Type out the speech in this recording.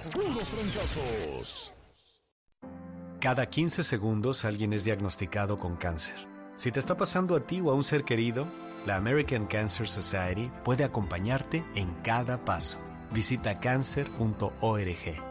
Puros trancazos. Cada 15 segundos alguien es diagnosticado con cáncer. Si te está pasando a ti o a un ser querido, la American Cancer Society puede acompañarte en cada paso. Visita cancer.org.